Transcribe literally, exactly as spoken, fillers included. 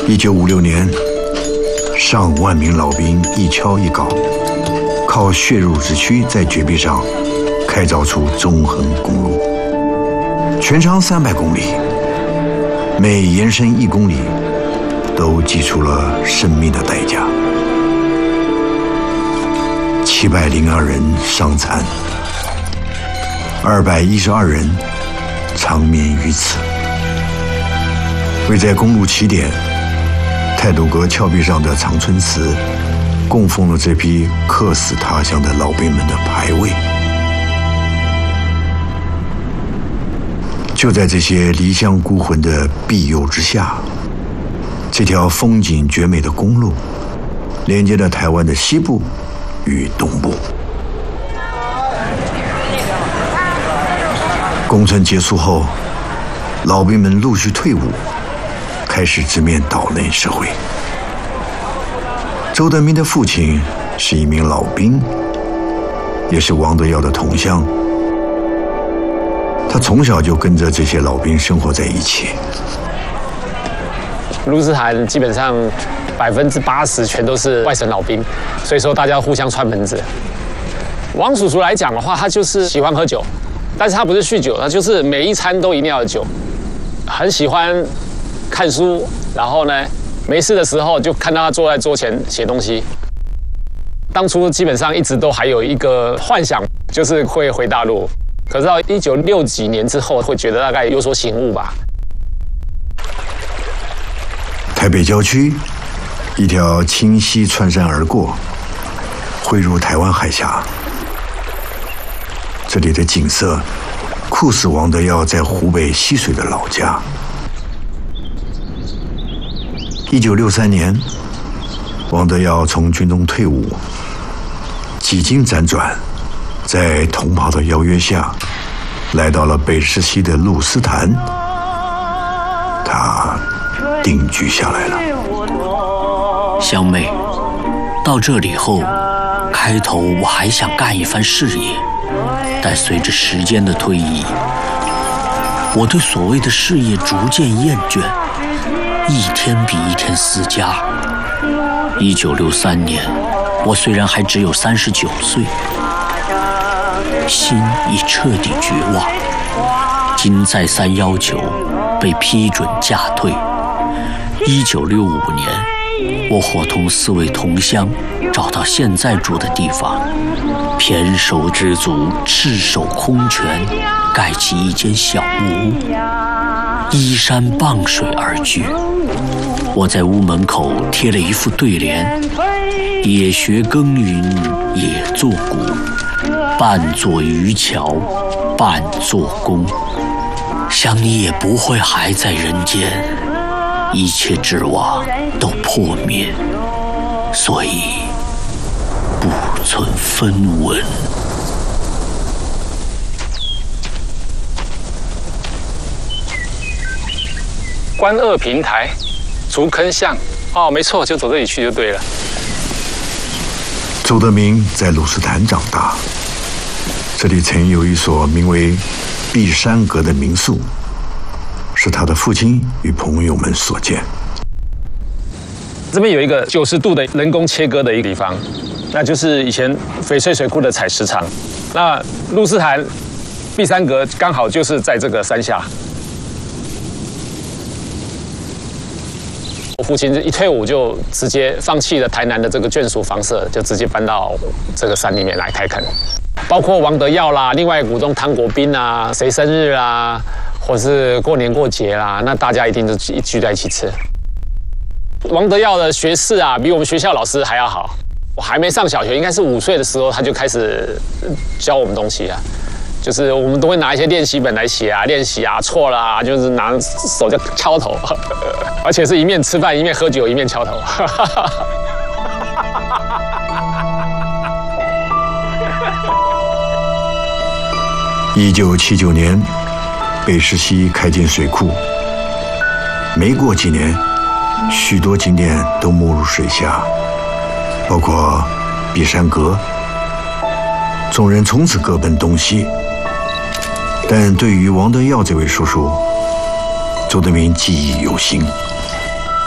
一九五六年，上万名老兵一敲一镐，靠血肉之躯在绝壁上开凿出中横公路，全长三百公里，每延伸一公里都寄出了生命的代价。七百零二人伤残，二百一十二人长眠于此。位在公路起点太鲁阁峭壁上的长春祠，供奉了这批客死他乡的老兵们的牌位。就在这些离乡孤魂的庇佑之下，这条风景绝美的公路连接了台湾的西部与东部。工程结束后，老兵们陆续退伍，开始直面岛内社会。周德铭的父亲是一名老兵，也是王德耀的同乡。他从小就跟着这些老兵生活在一起。 鹿斯坦基本上百分之八十全都是外省老兵，所以说大家互相串门子。王叔叔来讲的话，他就是喜欢喝酒，但是他不是酗酒，他就是每一餐都一定要有酒，很喜欢看书，然后呢，没事的时候就看到他坐在桌前写东西。当初基本上一直都还有一个幻想，就是会回大陆。可是到一九六几年之后，会觉得大概有所醒悟吧。 台北郊区，一条清溪穿山而过，汇入台湾海峡。这里的景色，酷似王德耀在湖北溪水的老家。一九六三年，王德耀从军中退伍，几经辗转，在同袍的邀约下，来到了北势溪的鹿斯坦，他定居下来了。 香妹，到这里后，开头我还想干一番事业，但随着时间的推移，我对所谓的事业逐渐厌倦，一天比一天思家。一九六三年，我虽然还只有三十九岁，心已彻底绝望，经再三要求，被批准嫁退。一九六五年，我伙同四位同乡找到现在住的地方，胼手胝足，赤手空拳，盖起一间小屋，依山傍水而居。我在屋门口贴了一副对联：也学耕耘也作谷，半做渔樵半做工。想你也不会还在人间，一切指望都破灭，所以不存分文。 关二平台，竹坑巷，哦，没错，就走这里去就对了。 周德铭在鹿斯坦长大，这里曾有一所名为碧山阁的民宿，是他的父亲与朋友们所建。 这边有一个九十度的人工切割的一个地方，那就是以前翡翠水库的采石场。那鹿斯坦碧山阁刚好就是在这个山下。我父亲一退伍就直接放弃了台南的这个眷属房舍，就直接搬到这个山里面来开垦。包括王德耀啦，另外股东汤国斌啊，谁生日啦，或是过年过节啦，那大家一定都聚在一起吃。王德耀的学识啊，比我们学校老师还要好。我还没上小学，应该是五岁的时候，他就开始教我们东西啊。就是我们都会拿一些练习本来写啊，练习啊，错了啊，就是拿手就敲头，而且是一面吃饭一面喝酒一面敲头。 一九七九年，北势溪开建水库，没过几年，许多景点都没入水下，包括碧山阁。众人从此各奔东西。但对于王德耀这位叔叔，周德铭记忆犹新。